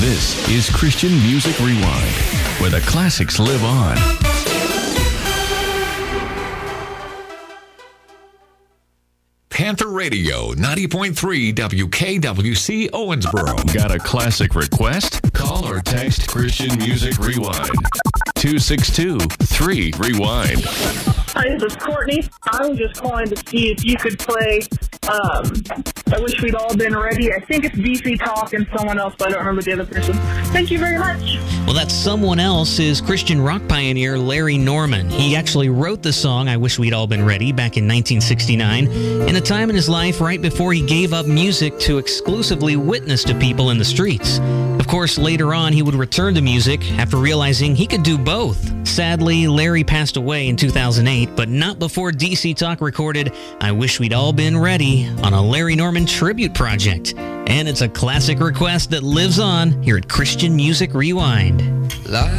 This is Christian Music Rewind, where the classics live on. Panther Radio, 90.3 WKWC Owensboro. Got a classic request? Call or text Christian Music Rewind. 262-3-REWIND. Hi, this is Courtney. I was just calling to see if you could play I Wish We'd All Been Ready. I think it's DC Talk and someone else, but I don't remember the other person. Thank you very much. Well, that someone else is Christian rock pioneer Larry Norman. He actually wrote the song I Wish We'd All Been Ready back in 1969, in a time in his life right before he gave up music to exclusively witness to people in the streets. Of course, later on, he would return to music after realizing he could do both. Sadly, Larry passed away in 2008, but not before DC Talk recorded I Wish We'd All Been Ready on a Larry Norman tribute project. And it's a classic request that lives on here at Christian Music Rewind.